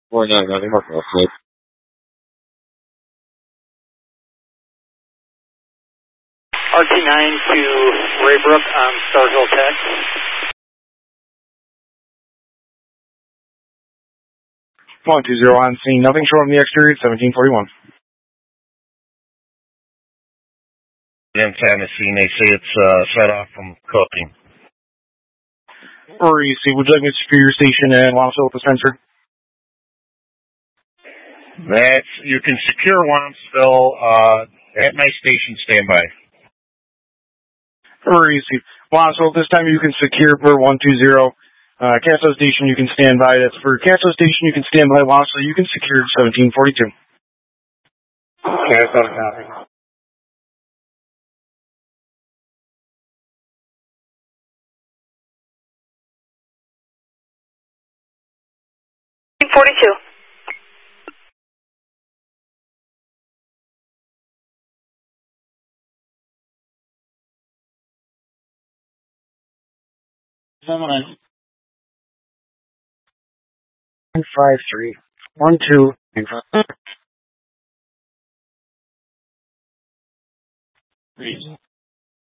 49, nothing more for us. RT9 to Raybrook on Star Hill Tech. 120 on scene, nothing short on the exterior at 1741. Inside the scene, they say it's set off from cooking. Or you see, would you like me to secure your station and Wamsville with the sensor? You can secure Wamsville at my station standby. Or you see, Wamsville, this time you can secure per 120. Castle Station, you can stand by. That's for Castle Station, you can stand by. Wamsville, you can secure 1742. Okay, I've got a copy. $42. Seven. 153 12 Reason.